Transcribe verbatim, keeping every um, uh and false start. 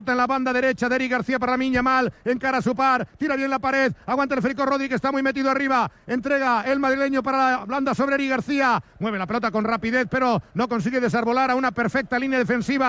En la banda derecha de Eric García para Lamine Yamal, encara a su par, tira bien la pared, aguanta el Federico Rodri que está muy metido arriba, entrega el madrileño para la blanda sobre Eric García, mueve la pelota con rapidez pero no consigue desarbolar a una perfecta línea defensiva.